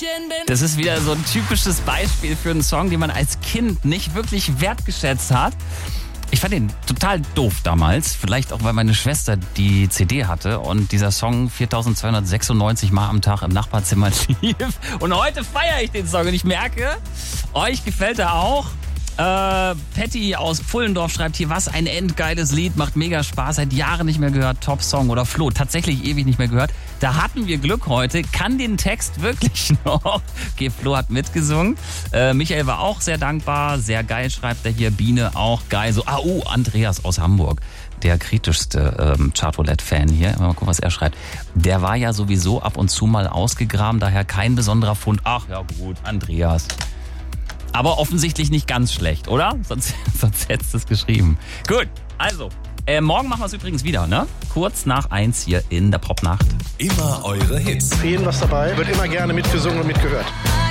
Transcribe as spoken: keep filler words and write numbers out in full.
Das ist wieder so ein typisches Beispiel für einen Song, den man als Kind nicht wirklich wertgeschätzt hat. Ich fand den total doof damals, vielleicht auch, weil meine Schwester die C D hatte und dieser Song viertausendzweihundertsechsundneunzig Mal am Tag im Nachbarzimmer lief. Und heute feiere ich den Song und ich merke, euch gefällt er auch. Äh, Patty aus Pfullendorf schreibt hier, was ein endgeiles Lied, macht mega Spaß, seit Jahren nicht mehr gehört, Top-Song. Oder Flo, tatsächlich ewig nicht mehr gehört. Da hatten wir Glück heute, kann den Text wirklich noch. Okay, Flo hat mitgesungen. Äh, Michael war auch sehr dankbar, sehr geil, schreibt er hier. Biene auch geil. So, ah, oh, Andreas aus Hamburg, der kritischste ähm, Chartolette-Fan hier. Mal gucken, was er schreibt. Der war ja sowieso ab und zu mal ausgegraben, daher kein besonderer Fund. Ach ja gut, Andreas. Aber offensichtlich nicht ganz schlecht, oder? Sonst, sonst hättest du es geschrieben. Gut, also, äh, morgen machen wir es übrigens wieder, ne? Kurz nach eins hier in der Popnacht. Immer eure Hits. Für jeden was dabei, wird immer gerne mitgesungen und mitgehört.